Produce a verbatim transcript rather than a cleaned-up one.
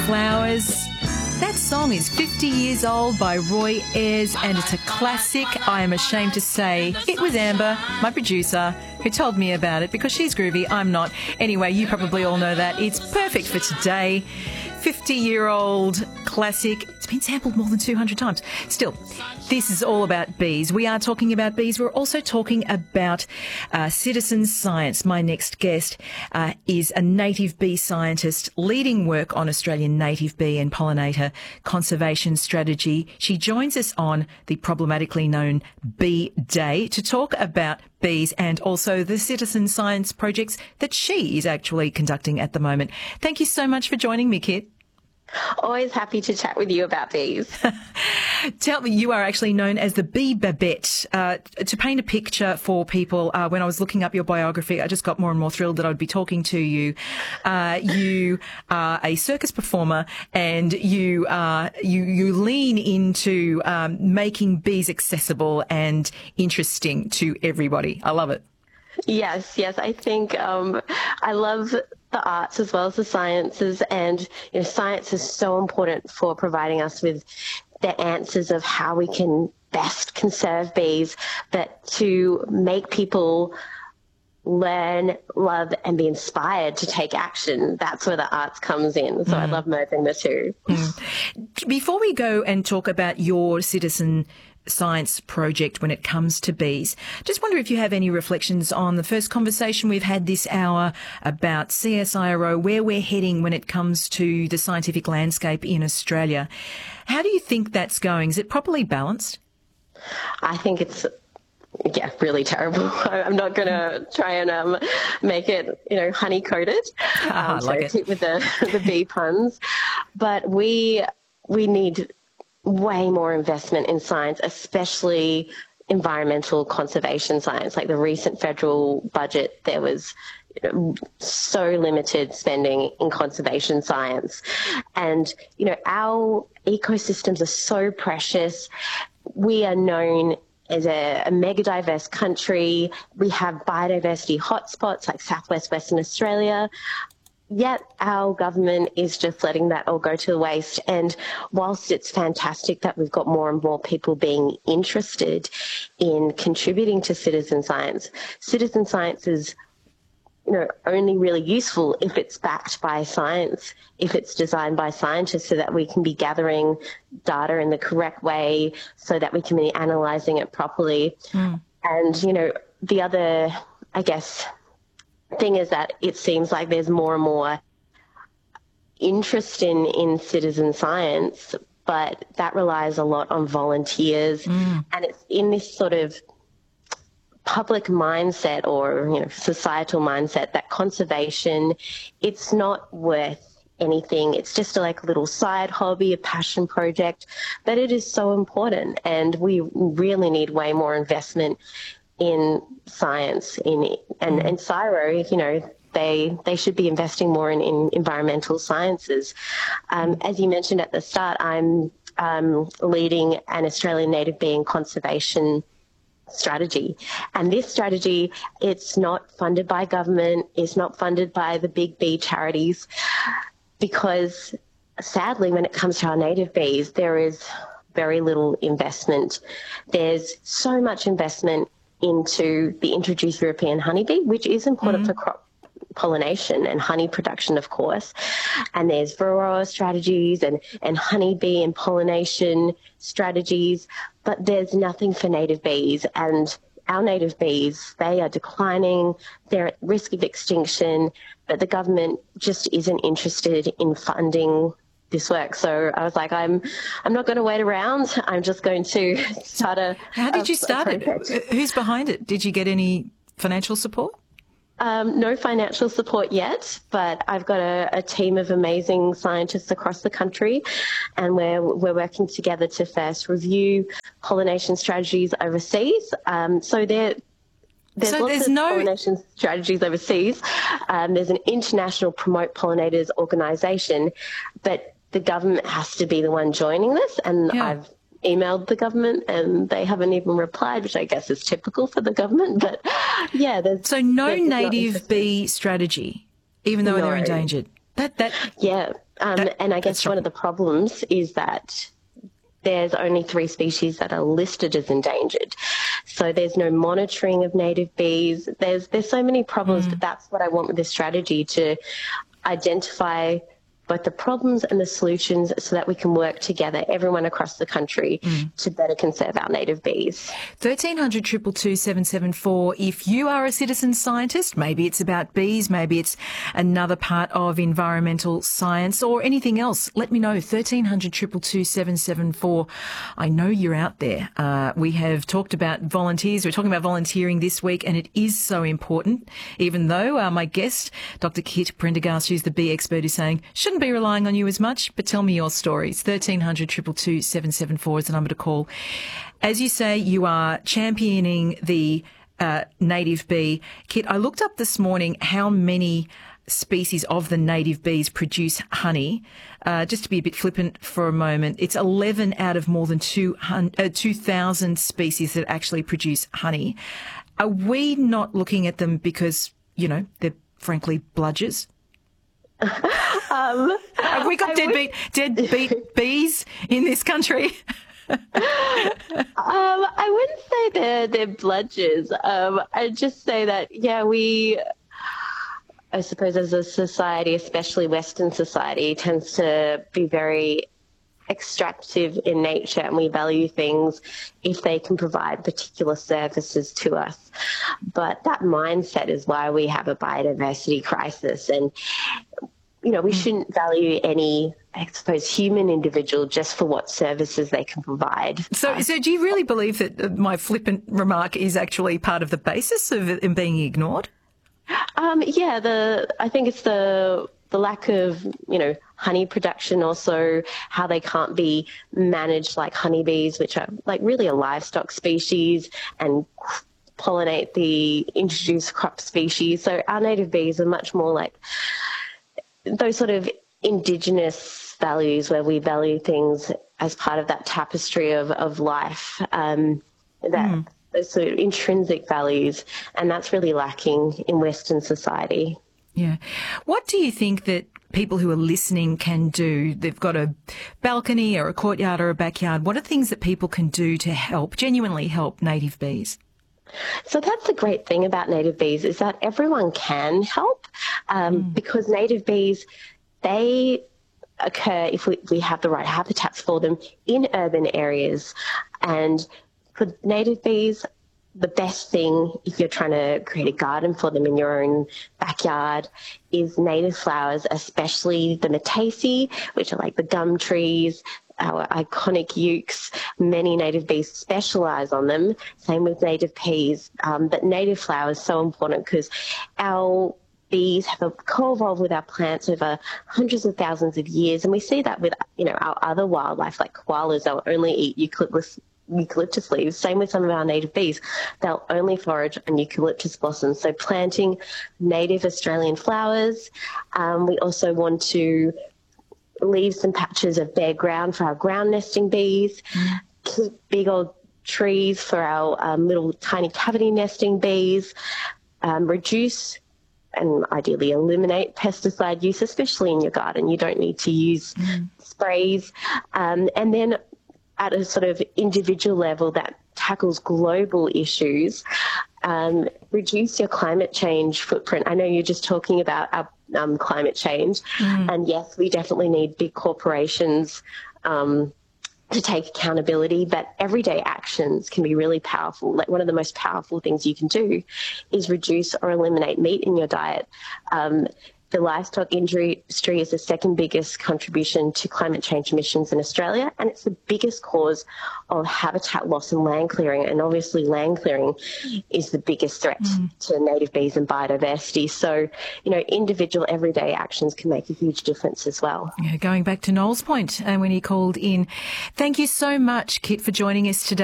Flowers. That song is fifty years old by Roy Ayers and it's a classic. I am ashamed to say it was Amber, my producer, who told me about it because she's groovy, I'm not. Anyway, you probably all know that. It's perfect for today. fifty-year-old classic. It's been sampled more than two hundred times. Still, this is all about bees. We are talking about bees. We're also talking about uh, citizen science. My next guest uh, is a native bee scientist leading work on Australian native bee and pollinator conservation strategy. She joins us on the problematically known Bee Day to talk about bees and also the citizen science projects that she is actually conducting at the moment. Thank you so much for joining me, Kit. Always happy to chat with you about bees. Tell me, you are actually known as the Bee Babette. Uh, to paint a picture for people, uh, when I was looking up your biography, I just got more and more thrilled that I'd be talking to you. Uh, you are a circus performer and you uh, you, you lean into um, making bees accessible and interesting to everybody. I love it. Yes, yes. I think um, I love the arts as well as the sciences, and you know, science is so important for providing us with the answers of how we can best conserve bees, but to make people learn, love, and be inspired to take action. That's where the arts comes in. So mm. I love merging the two. Mm. Before we go and talk about your citizen science project when it comes to bees, just wonder if you have any reflections on the first conversation we've had this hour about C S I R O, where we're heading when it comes to the scientific landscape in Australia. How do you think that's going? Is it properly balanced? I think it's Yeah, really terrible. I'm not going to try and um, make it, you know, honey-coated. Um, I like so it. keep with the, the bee puns. But we we need way more investment in science, especially environmental conservation science. Like the recent federal budget, there was you know, so limited spending in conservation science. And, you know, our ecosystems are so precious. We are known as a, a mega diverse country. We have biodiversity hotspots like Southwest Western Australia. Yet our government is just letting that all go to waste. And whilst it's fantastic that we've got more and more people being interested in contributing to citizen science, citizen science is you know, only really useful if it's backed by science, if it's designed by scientists so that we can be gathering data in the correct way, so that we can be analysing it properly. Mm. And, you know, the other, I guess, thing is that it seems like there's more and more interest in, in citizen science, but that relies a lot on volunteers. Mm. And it's in this sort of public mindset or, you know, societal mindset that conservation, it's not worth anything. It's just a, like a little side hobby, a passion project, but it is so important. And we really need way more investment in science, in and, and C S I R O, you know, they they should be investing more in, in environmental sciences. Um, as you mentioned at the start, I'm um, leading an Australian native bee and conservation strategy. And this strategy, it's not funded by government, it's not funded by the big bee charities, because sadly, when it comes to our native bees, there is very little investment. There's so much investment into the introduced European honeybee, which is important mm. for crop pollination and honey production, of course. And there's varroa strategies and, and honeybee and pollination strategies, but there's nothing for native bees. And our native bees, they are declining, they're at risk of extinction, but the government just isn't interested in funding this work. So I was like, I'm I'm not going to wait around. I'm just going to start a How did a, you start it? Who's behind it? Did you get any financial support? Um, no financial support yet, but I've got a, a team of amazing scientists across the country, and we're we're working together to first review pollination strategies overseas. Um, so there. There's so lots there's of no pollination strategies overseas. Um, there's an international Promote Pollinators organisation, but the government has to be the one joining this, and yeah. I've emailed the government and they haven't even replied, which I guess is typical for the government. But yeah, there's so no there's native bee strategy, even though no. they're endangered. That that yeah, Um, That- and I guess that's one right. of the problems is that there's only three species that are listed as endangered. So there's no monitoring of native bees. There's there's so many problems, but that's what I want with this strategy, to identify both the problems and the solutions so that we can work together, everyone across the country, to better conserve our native bees. thirteen hundred, two two two, seven seven four. If you are a citizen scientist, maybe it's about bees, maybe it's another part of environmental science or anything else, let me know. thirteen hundred, two two two, seven seven four. I know you're out there. Uh, we have talked about volunteers. We're talking about volunteering this week, and it is so important, even though uh, my guest, Doctor Kit Prendergast, who's the bee expert, is saying, shouldn't be relying on you as much, but tell me your stories. thirteen hundred, two two two, seven seven four is the number to call. As you say, you are championing the uh, native bee. Kit, I looked up this morning how many species of the native bees produce honey. Uh, just to be a bit flippant for a moment, it's eleven out of more than two thousand species that actually produce honey. Are we not looking at them because, you know, they're frankly bludgers? Um, Have we got I deadbeat, deadbeat bees in this country? Um, I wouldn't say they're they're bludgers. Um, I'd just say that, yeah, we, I suppose as a society, especially Western society, tends to be very extractive in nature, and we value things if they can provide particular services to us. But that mindset is why we have a biodiversity crisis. And you know, we shouldn't value any, I suppose, human individual just for what services they can provide. So, so do you really believe that uh, my flippant remark is actually part of the basis of it being ignored? Um, yeah, the I think it's the the lack of, you know, honey production, also how they can't be managed like honeybees, which are like really a livestock species, and pollinate the introduced crop species. So our native bees are much more like those sort of indigenous values where we value things as part of that tapestry of, of life, um, that mm. those sort of intrinsic values, and that's really lacking in Western society. Yeah. What do you think that people who are listening can do? They've got a balcony or a courtyard or a backyard. What are things that people can do to help, genuinely help native bees? So that's the great thing about native bees, is that everyone can help, um, mm. because native bees, they occur, if we, we have the right habitats for them, in urban areas. And for native bees, the best thing, if you're trying to create a garden for them in your own backyard, is native flowers, especially the myrtaceae, which are like the gum trees, our iconic ukes. Many native bees specialise on them, same with native peas. Um, but native flowers are so important because our bees have co-evolved with our plants over hundreds of thousands of years, and we see that with, you know, our other wildlife like koalas. They'll only eat eucalyptus eucalyptus leaves. Same with some of our native bees. They'll only forage on eucalyptus blossoms. So planting native Australian flowers. Um, we also want to leave some patches of bare ground for our ground nesting bees. Mm. Keep big old trees for our um, little tiny cavity nesting bees. Um, reduce and ideally eliminate pesticide use, especially in your garden. You don't need to use mm. sprays. Um, and then at a sort of individual level that tackles global issues, um, reduce your climate change footprint. I know you're just talking about our, um, climate change, mm. and yes, we definitely need big corporations um, to take accountability, but everyday actions can be really powerful. Like one of the most powerful things you can do is reduce or eliminate meat in your diet. Um, The livestock industry is the second biggest contribution to climate change emissions in Australia, and it's the biggest cause of habitat loss and land clearing. And obviously land clearing is the biggest threat mm. to native bees and biodiversity. So, you know, individual everyday actions can make a huge difference as well. Yeah, going back to Noel's point, uh, when he called in. Thank you so much, Kit, for joining us today.